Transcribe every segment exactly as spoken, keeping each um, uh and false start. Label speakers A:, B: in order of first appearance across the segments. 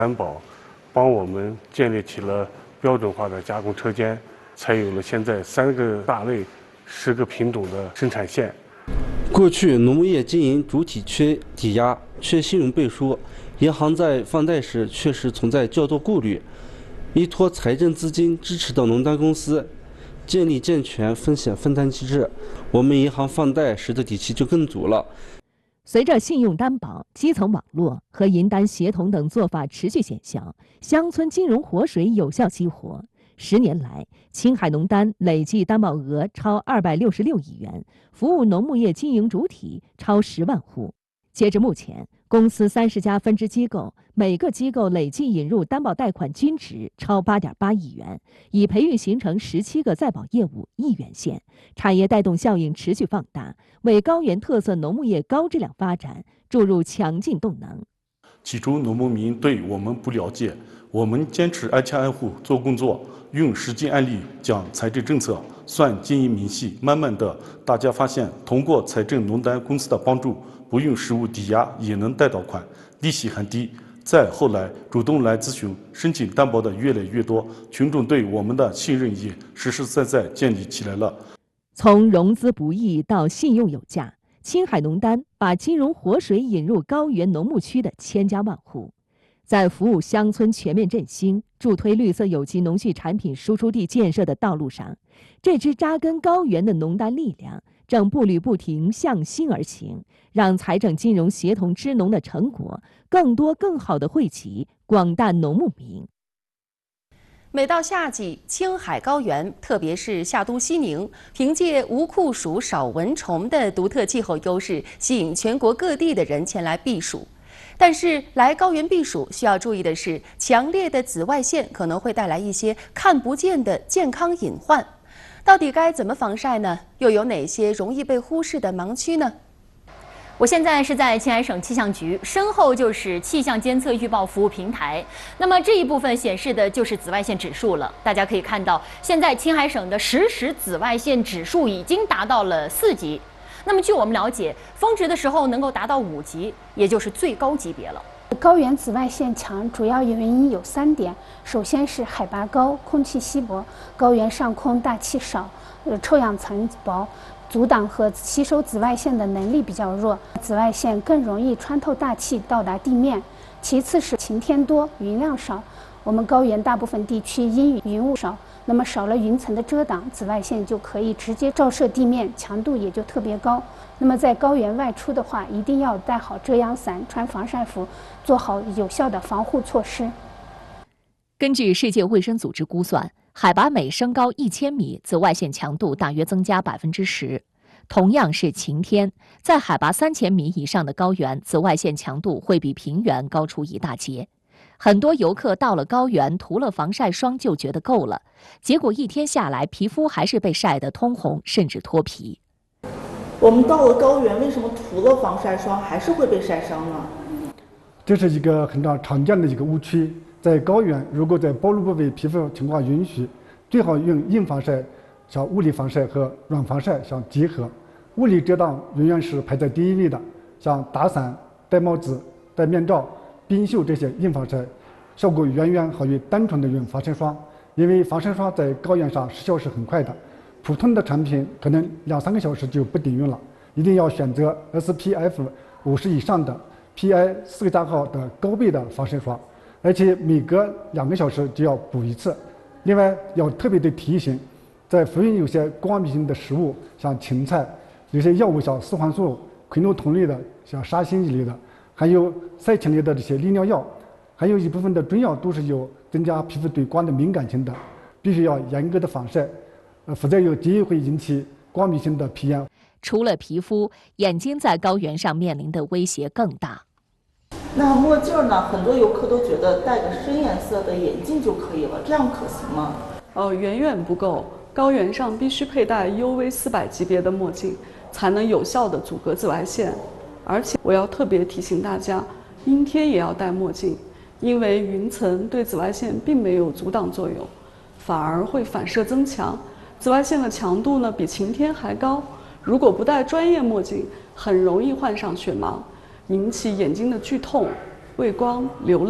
A: 担保帮我们建立起了标准化的加工车间，才有了现在三个大类、十个品种的生产线。
B: 过去农牧业经营主体缺抵押、缺信用背书，银行在放贷时确实存在较多顾虑。依托财政资金支持的农担公司，建立健全风险分担机制，我们银行放贷时的底气就更足了。
C: 随着信用担保、基层网络和银担协同等做法持续见效，乡村金融活水有效激活。十年来，青海农担累计担保额超二百六十六亿元，服务农牧业经营主体超十万户。截至目前，公司三十家分支机构，每个机构累计引入担保贷款均值超八点八亿元，已培育形成十七个在保业务亿元线，产业带动效应持续放大，为高原特色农牧业高质量发展注入强劲动能。
D: 起初，农牧民对我们不了解，我们坚持挨家挨户做工作，用实际案例讲财政政策，算经营明细。慢慢的，大家发现通过财政农担公司的帮助，不用实物抵押也能贷到款，利息很低。再后来，主动来咨询、申请担保的越来越多，群众对我们的信任也实实在在建立起来了。
C: 从融资不易到信用有价，青海农担把金融活水引入高原农牧区的千家万户。在服务乡村全面振兴、助推绿色有机农畜产品输出地建设的道路上，这支扎根高原的农担力量正步履不停向新而行，让财政金融协同支农的成果更多更好地惠及广大农牧民。
E: 每到夏季，青海高原，特别是夏都西宁，凭借无酷暑、少蚊虫的独特气候优势，吸引全国各地的人前来避暑。但是来高原避暑需要注意的是，强烈的紫外线可能会带来一些看不见的健康隐患。到底该怎么防晒呢？又有哪些容易被忽视的盲区呢？
F: 我现在是在青海省气象局，身后就是气象监测预报服务平台。那么这一部分显示的就是紫外线指数了。大家可以看到，现在青海省的实时紫外线指数已经达到了四级。那么据我们了解，峰值的时候能够达到五级，也就是最高级别了。
G: 高原紫外线强主要原因有三点，首先是海拔高、空气稀薄，高原上空大气少，呃，臭氧层薄，阻挡和吸收紫外线的能力比较弱，紫外线更容易穿透大气到达地面。其次是晴天多，云量少，我们高原大部分地区阴雨云雾少，那么少了云层的遮挡，紫外线就可以直接照射地面，强度也就特别高。那么在高原外出的话，一定要带好遮阳伞，穿防晒服，做好有效的防护措施。
C: 根据世界卫生组织估算，海拔每升高一千米，紫外线强度大约增加百分之十。同样是晴天，在海拔三千米以上的高原，紫外线强度会比平原高出一大截。很多游客到了高原，涂了防晒霜就觉得够了，结果一天下来，皮肤还是被晒得通红，甚至脱皮。
H: 我们到了高原，为什么涂了防晒霜还是会被晒伤呢？
I: 这是一个很常常见的一个误区。在高原，如果在暴露部位皮肤情况允许，最好用硬防晒、像物理防晒和软防晒相结合。物理遮挡永远是排在第一位的，像打伞、戴帽子、戴面罩、冰袖这些硬防晒，效果远远好于单纯的用防晒霜。因为防晒霜在高原上失效是很快的，普通的产品可能两三个小时就不顶用了。一定要选择 S P F 五十以上的 P I 四个加号的高倍的防晒霜，而且每隔两个小时就要补一次。另外要特别的提醒，在服用有些光敏性的食物，像芹菜，有些药物像四环素、喹诺酮类的，像沙星一类的，还有赛芹类的这些利尿药，还有一部分的中药都是有增加皮肤对光的敏感性的，必须要严格的防晒，呃，否则有机会引起光敏性的皮炎。
C: 除了皮肤，眼睛在高原上面临的威胁更大。
H: 那墨镜呢？很多游客都觉得戴个深颜色的眼镜就可以了，这样可行吗？
J: 哦，远远不够。高原上必须佩戴 U V 四百级别的墨镜，才能有效的阻隔紫外线。而且我要特别提醒大家，阴天也要戴墨镜，因为云层对紫外线并没有阻挡作用，反而会反射增强。紫外线的强度呢比晴天还高。如果不戴专业墨镜，很容易患上雪盲，引起眼睛的剧痛、畏光、流泪，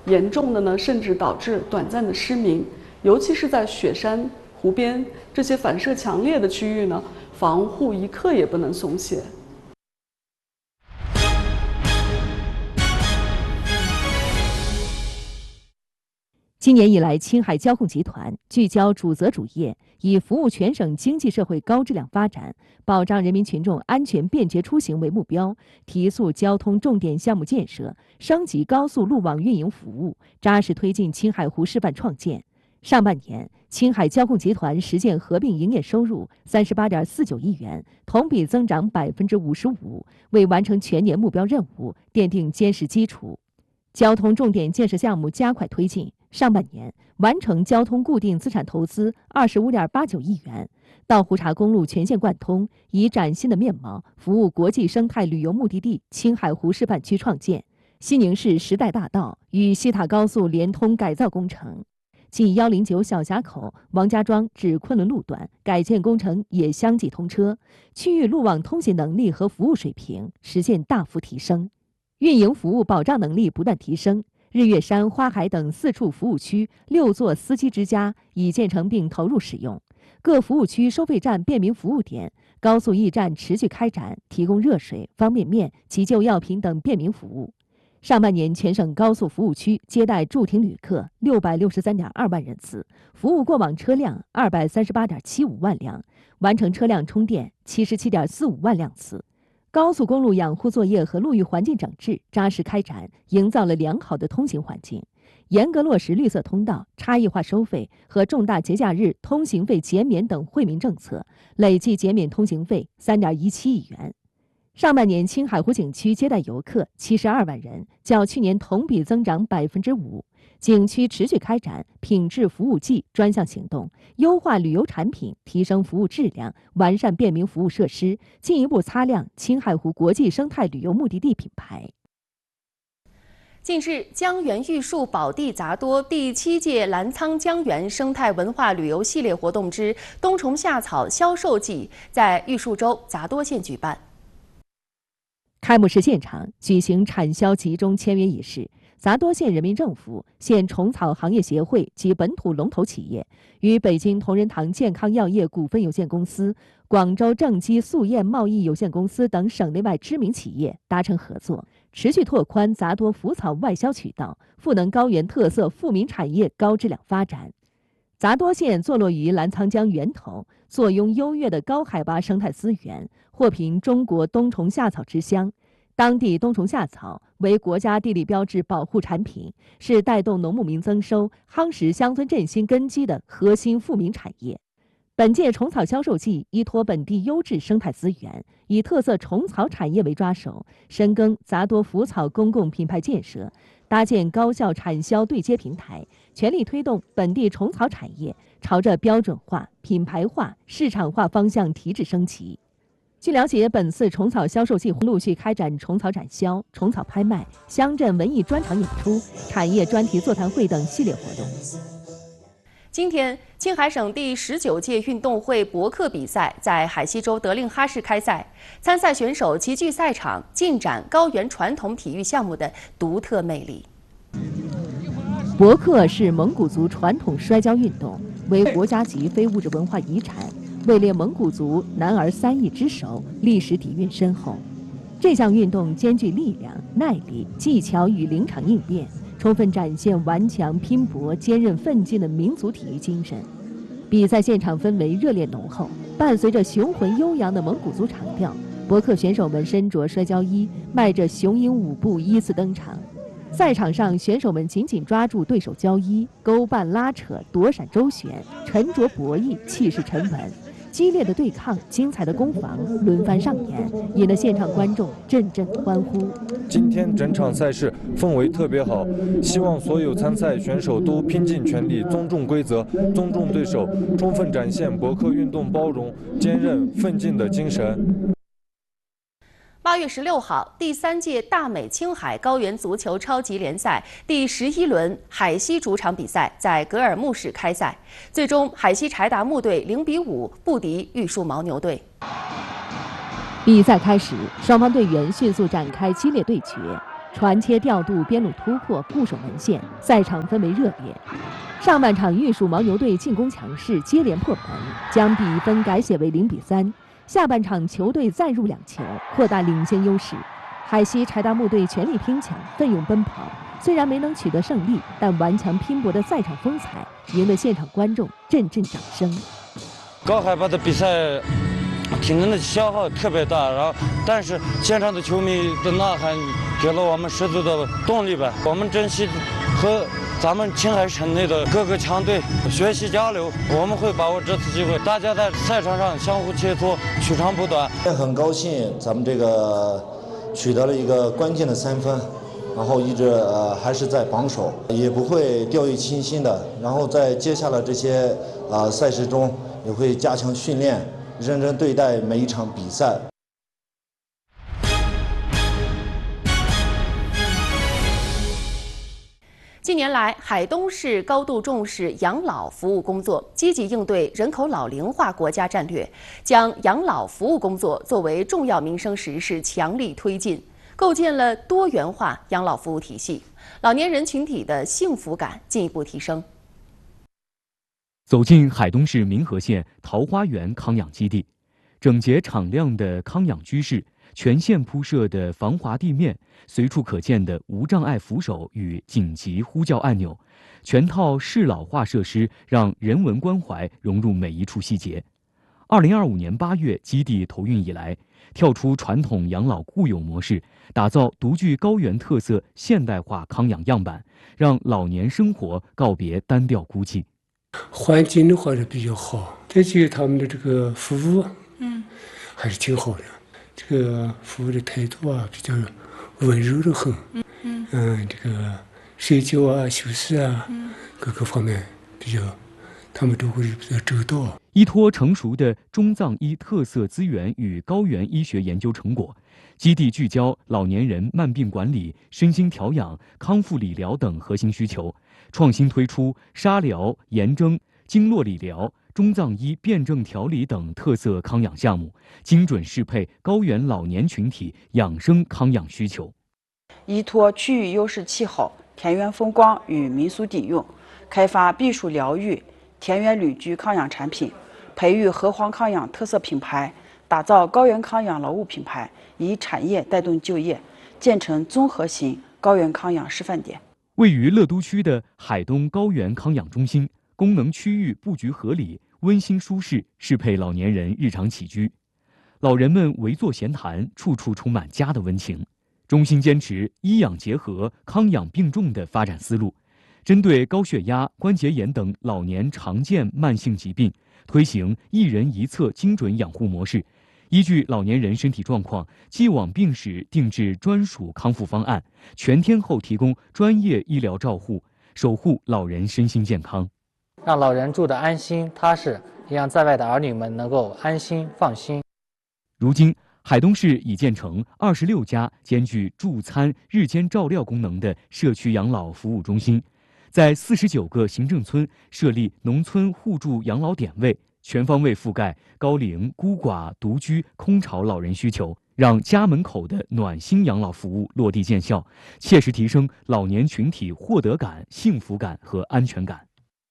J: 严重的呢甚至导致短暂的失明，尤其是在雪山、湖边这些反射强烈的区域呢，防护一刻也不能松懈。
C: 今年以来，青海交控集团聚焦主责主业，以服务全省经济社会高质量发展、保障人民群众安全便捷出行为目标，提速交通重点项目建设，升级高速路网运营服务，扎实推进青海湖示范创建。上半年，青海交控集团实现合并营业收入三十八点四九亿元，同比增长百分之五十五，为完成全年目标任务奠定坚实基础。交通重点建设项目加快推进。上半年完成交通固定资产投资二十五点八九亿元，到湖察公路全线贯通，以崭新的面貌服务国际生态旅游目的地青海湖示范区创建。西宁市时代大道与西塔高速联通改造工程，继一零九小峡口王家庄至昆仑路段改建工程也相继通车，区域路网通行能力和服务水平实现大幅提升，运营服务保障能力不断提升。日月山、花海等四处服务区六座司机之家已建成并投入使用，各服务区收费站便民服务点、高速驿站持续开展，提供热水、方便面、急救药品等便民服务。上半年，全省高速服务区接待驻停旅客六百六十三点二万人次，服务过往车辆二百三十八点七五万辆，完成车辆充电七十七点四五万辆次。高速公路养护作业和路域环境整治扎实开展，营造了良好的通行环境，严格落实绿色通道、差异化收费和重大节假日通行费减免等惠民政策，累计减免通行费三点一七亿元。上半年，青海湖景区接待游客七十二万人，较去年同比增长百分之五。景区持续开展品质服务季专项行动，优化旅游产品，提升服务质量，完善便民服务设施，进一步擦亮青海湖国际生态旅游目的地品牌。
E: 近日，江源玉树宝地杂多第七届澜沧江源生态文化旅游系列活动之冬虫夏草销售季在玉树州杂多县举办。
C: 开幕式现场举行产销集中签约仪式。杂多县人民政府、县虫草行业协会及本土龙头企业与北京同仁堂健康药业股份有限公司、广州正畸素燕贸易有限公司等省内外知名企业达成合作，持续拓宽杂多腐草外销渠道，赋能高原特色富民产业高质量发展。杂多县坐落于澜沧江源头，坐拥优越的高海拔生态资源，获评中国冬虫夏草之乡。当地冬虫夏草为国家地理标志保护产品，是带动农牧民增收、夯实乡村振兴根基的核心富民产业。本届虫草销售季依托本地优质生态资源，以特色虫草产业为抓手，深耕杂多腐草公共品牌建设，搭建高效产销对接平台，全力推动本地虫草产业朝着标准化、品牌化、市场化方向提质升级。据了解，本次虫草销售季陆续开展虫草展销、虫草拍卖、乡镇文艺专场演出、产业专题座谈会等系列活动。
E: 今天，青海省第十九届运动会博客比赛在海西州德令哈市开赛，参赛选手齐聚赛场，尽展高原传统体育项目的独特魅力。
C: 博客是蒙古族传统摔跤运动，为国家级非物质文化遗产。位列蒙古族男儿三艺之首，历史底蕴深厚。这项运动兼具力量、耐力、技巧与临场应变，充分展现顽强拼搏、坚韧奋进的民族体育精神。比赛现场氛围热烈浓厚，伴随着雄浑悠扬的蒙古族长调，博客选手们身着摔跤衣，迈着雄鹰舞步依次登场。赛场上，选手们紧紧抓住对手交衣，勾绊拉扯，躲闪周旋，沉着博弈，气势沉稳。激烈的对抗、精彩的攻防轮番上演，引得现场观众阵阵欢呼。
K: 今天整场赛事氛围特别好，希望所有参赛选手都拼尽全力，尊重规则，尊重对手，充分展现博客运动包容、坚韧、奋进的精神。
E: 八月十六号，第三届大美青海高原足球超级联赛第十一轮海西主场比赛在格尔木市开赛，最终海西柴达木队零比五不敌玉树牦牛队。
C: 比赛开始，双方队员迅速展开激烈对决。 传切调度、边路突破、固守门线，赛场氛围热烈。上半场，玉蜀牦牛队进攻强势，接连破门，将比分改写为零比三。下半场，球队再入两球，扩大领先优势。海西柴达木队全力拼抢，奋勇奔跑，虽然没能取得胜利，但顽强拼搏的赛场风采赢得现场观众阵阵掌声。
L: 高海拔的比赛，体能的消耗特别大，然后但是现场的球迷的呐喊给了我们十足的动力吧。我们珍惜和咱们青海省内的各个强队学习交流，我们会把握这次机会，大家在赛场上相互切磋，取长补短。
M: 也很高兴咱们这个取得了一个关键的三分，然后一直呃还是在榜首，也不会掉以轻心的。然后在接下来这些啊、呃、赛事中，也会加强训练，认真对待每一场比赛。
E: 近年来，海东市高度重视养老服务工作，积极应对人口老龄化国家战略，将养老服务工作作为重要民生实事强力推进，构建了多元化养老服务体系，老年人群体的幸福感进一步提升。
N: 走进海东市民和县桃花源康养基地，整洁敞亮的康养居室，全县铺设的防滑地面，随处可见的无障碍扶手与紧急呼叫按钮，全套适老化设施让人文关怀融入每一处细节。二零二五年八月基地投运以来，跳出传统养老固有模式，打造独具高原特色现代化康养样板，让老年生活告别单调孤寂。
O: 环境的话是比较好，再就是他们的这个服务，嗯，还是挺好的。这个服务的态度啊，比较温柔的很，嗯嗯，嗯，这个睡觉啊、休息啊，嗯，各个方面比较，他们都会比较周到。
N: 依托成熟的中藏医特色资源与高原医学研究成果，基地聚焦老年人慢病管理、身心调养、康复理疗等核心需求，创新推出沙疗、炎蒸、经络理疗、中藏医辩证调理等特色康养项目，精准适配高原老年群体养生康养需求。
P: 依托区域优势气候、田园风光与民俗底蕴，开发避暑疗愈、田园旅居康养产品，培育河湟康养特色品牌，打造高原康养劳务品牌，以产业带动就业，建成综合型高原康养示范点。
N: 位于乐都区的海东高原康养中心，功能区域布局合理，温馨舒适，适配老年人日常起居。老人们围坐闲谈，处处充满家的温情。中心坚持医养结合、康养并重的发展思路，针对高血压、关节炎等老年常见慢性疾病，推行一人一策精准养护模式，依据老年人身体状况、既往病史定制专属康复方案，全天候提供专业医疗照护，守护老人身心健康，
Q: 让老人住得安心踏实，也让在外的儿女们能够安心放心。
N: 如今，海东市已建成二十六家兼具助餐、日间照料功能的社区养老服务中心，在四十九个行政村设立农村互助养老点位，全方位覆盖高龄、孤寡、独居、空巢老人需求，让家门口的暖心养老服务落地见效，切实提升老年群体获得感、幸福感和安全感。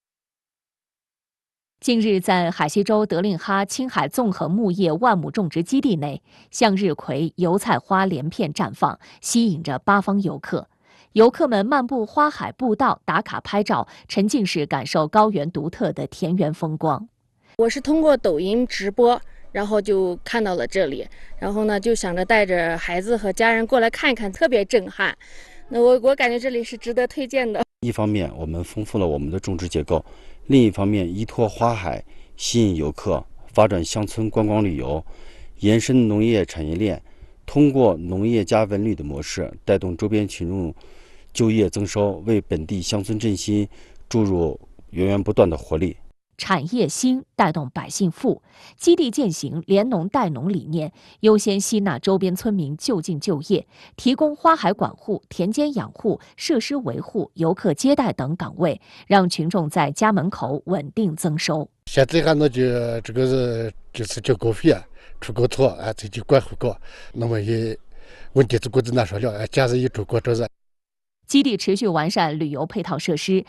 C: 近日，在海西州德令哈青海综合牧业万亩种植基地内，向日葵、油菜花连片绽放，吸引着八方游客。游客们漫步花海步道，打卡拍照，沉浸式感受高原独特的田园风光。
R: 我是通过抖音直播，然后就看到了这里，然后呢就想着带着孩子和家人过来看一看，特别震撼。那我我感觉这里是值得推荐的。
S: 一方面，我们丰富了我们的种植结构；另一方面，依托花海吸引游客，发展乡村观光旅游，延伸农业产业链，通过农业加文旅的模式，带动周边群众就业增收，为本地乡村振兴注入源源不断的活力。
C: 产业兴带动百姓富，基地践行联农带农理念，优先吸纳周边村民就近就业，提供花海管护、田间养护、设施维护、游客接待等岗位，让群众在家门口稳定增收。
T: 现在看到就这个是就是交稿费啊，出稿套啊，自己管护稿，那么也问题是过子难说了，假日一出国这是。
C: 基地持续完善旅游配套设施，